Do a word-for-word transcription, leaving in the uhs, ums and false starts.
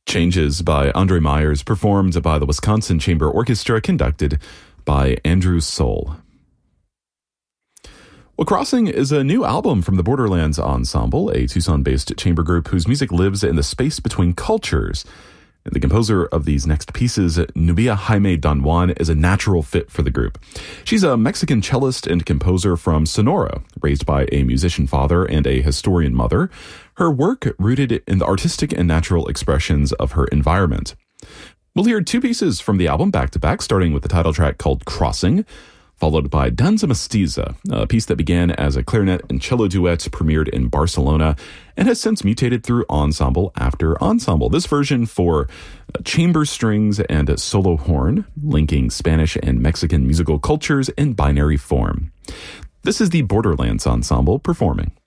Changes by Andre Myers, performed by the Wisconsin Chamber Orchestra, conducted by Andrew Soul. Well, Crossing is a new album from the Borderlands Ensemble, a Tucson-based chamber group whose music lives in the space between cultures. And the composer of these next pieces, Nubia Jaime Don Juan, is a natural fit for the group. She's a Mexican cellist and composer from Sonora, raised by a musician father and a historian mother. Her work rooted in the artistic and natural expressions of her environment. We'll hear two pieces from the album back-to-back, starting with the title track called Crossing, followed by Danza Mestiza, a piece that began as a clarinet and cello duet, premiered in Barcelona, and has since mutated through ensemble after ensemble. This version for chamber strings and solo horn, linking Spanish and Mexican musical cultures in binary form. This is the Borderlands Ensemble performing.